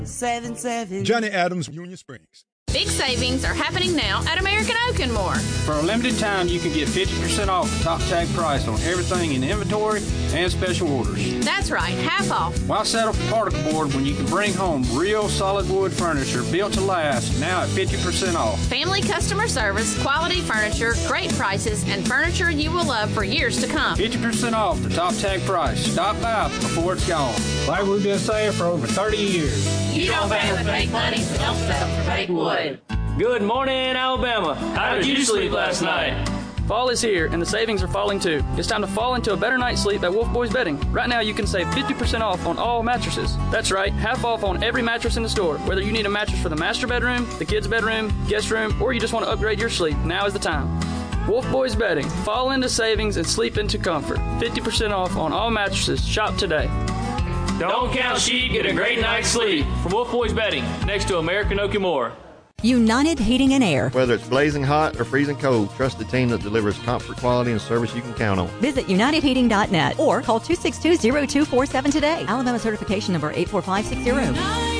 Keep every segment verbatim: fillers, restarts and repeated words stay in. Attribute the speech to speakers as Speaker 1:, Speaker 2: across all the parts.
Speaker 1: Seven, seven.
Speaker 2: Johnny Adams, Union Springs.
Speaker 3: Big savings are happening now at American Oak and More.
Speaker 4: For a limited time, you can get fifty percent off the top tag price on everything in inventory and special orders.
Speaker 3: That's right, half off.
Speaker 4: Why settle for particle board when you can bring home real solid wood furniture built to last, now at fifty percent off?
Speaker 3: Family customer service, quality furniture, great prices, and furniture you will love for years to come.
Speaker 4: fifty percent off the top tag price. Stop by before it's gone. Like we've been saying for over thirty years.
Speaker 3: You don't pay with fake money, so don't settle for fake wood.
Speaker 5: Good morning, Alabama. How did you sleep last night? Fall is here, and the savings are falling too. It's time to fall into a better night's sleep at Wolf Boys Bedding. Right now, you can save fifty percent off on all mattresses. That's right, half off on every mattress in the store. Whether you need a mattress for the master bedroom, the kids' bedroom, guest room, or you just want to upgrade your sleep, now is the time. Wolf Boys Bedding. Fall into savings and sleep into comfort. fifty percent off on all mattresses. Shop today. Don't count sheep, get a great night's sleep. From Wolf Boys Bedding, next to American Oak and More.
Speaker 6: United Heating and Air.
Speaker 7: Whether it's blazing hot or freezing cold, trust the team that delivers comfort, quality, and service you can count on.
Speaker 6: Visit united heating dot net or call two six two, zero two four seven today. Alabama certification number eight four five six zero.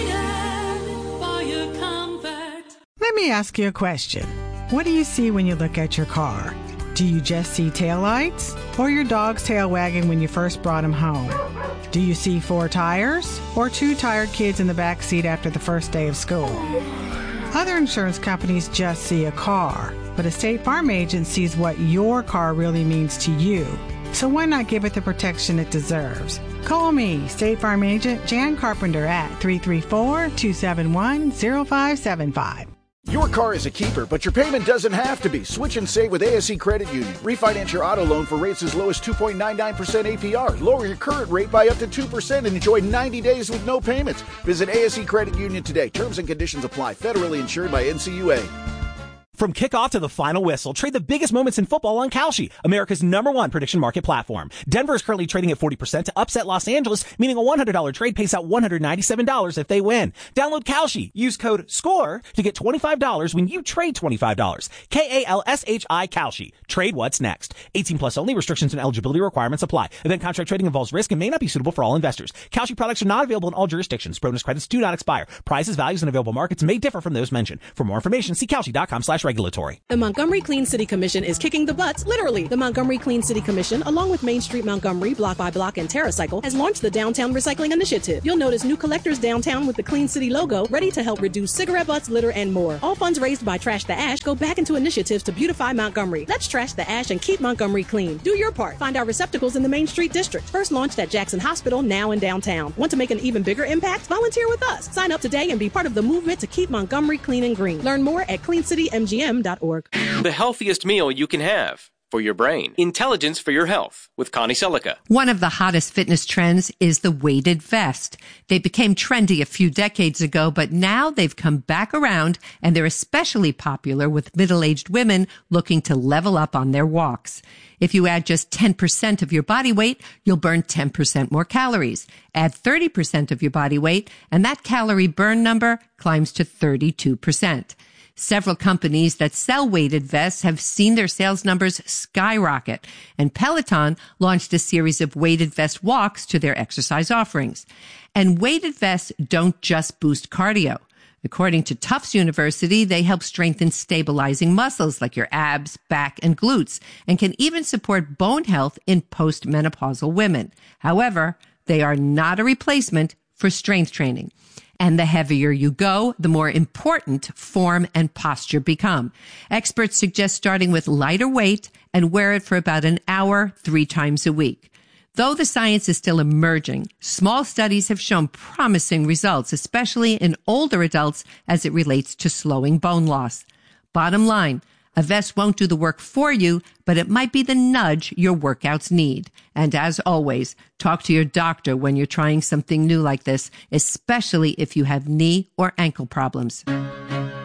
Speaker 8: Let me ask you a question. What do you see when you look at your car? Do you just see taillights or your dog's tail wagging when you first brought him home? Do you see four tires or two tired kids in the back seat after the first day of school? Other insurance companies just see a car, but a State Farm agent sees what your car really means to you. So why not give it the protection it deserves? Call me, State Farm agent Jan Carpenter at three three four, two seven one, zero five seven five.
Speaker 9: Your car is a keeper, but your payment doesn't have to be. Switch and save with A S E Credit Union. Refinance your auto loan for rates as low as two point nine nine percent A P R. Lower your current rate by up to two percent and enjoy ninety days with no payments. Visit A S E Credit Union today. Terms and conditions apply. Federally insured by N C U A.
Speaker 10: From kickoff to the final whistle, trade the biggest moments in football on Kalshi, America's number one prediction market platform. Denver is currently trading at forty percent to upset Los Angeles, meaning a one hundred dollars trade pays out one hundred ninety-seven dollars if they win. Download Kalshi. Use code SCORE to get twenty-five dollars when you trade twenty-five dollars. K A L S H I Kalshi. Trade what's next. eighteen plus only. Restrictions and eligibility requirements apply. Event contract trading involves risk and may not be suitable for all investors. Kalshi products are not available in all jurisdictions. Bonus credits do not expire. Prices, values, and available markets may differ from those mentioned. For more information, see Kalshi.com slash regulatory.
Speaker 11: The Montgomery Clean City Commission is kicking the butts, literally. The Montgomery Clean City Commission, along with Main Street Montgomery, Block by Block, and TerraCycle, has launched the Downtown Recycling Initiative. You'll notice new collectors downtown with the Clean City logo, ready to help reduce cigarette butts, litter, and more. All funds raised by Trash the Ash go back into initiatives to beautify Montgomery. Let's trash the ash and keep Montgomery clean. Do your part. Find our receptacles in the Main Street District. First launched at Jackson Hospital, now in downtown. Want to make an even bigger impact? Volunteer with us. Sign up today and be part of the movement to keep Montgomery clean and green. Learn more at clean city m g m dot org.
Speaker 12: The healthiest meal you can have for your brain. Intelligence for your health with Connie Selica.
Speaker 13: One of the hottest fitness trends is the weighted vest. They became trendy a few decades ago, but now they've come back around and they're especially popular with middle-aged women looking to level up on their walks. If you add just ten percent of your body weight, you'll burn ten percent more calories. Add thirty percent of your body weight, and that calorie burn number climbs to thirty-two percent. Several companies that sell weighted vests have seen their sales numbers skyrocket, and Peloton launched a series of weighted vest walks to their exercise offerings. And weighted vests don't just boost cardio. According to Tufts University, they help strengthen stabilizing muscles like your abs, back, and glutes, and can even support bone health in postmenopausal women. However, they are not a replacement for strength training. And the heavier you go, the more important form and posture become. Experts suggest starting with lighter weight and wear it for about an hour, three times a week. Though the science is still emerging, small studies have shown promising results, especially in older adults as it relates to slowing bone loss. Bottom line, a vest won't do the work for you, but it might be the nudge your workouts need. And as always, talk to your doctor when you're trying something new like this, especially if you have knee or ankle problems.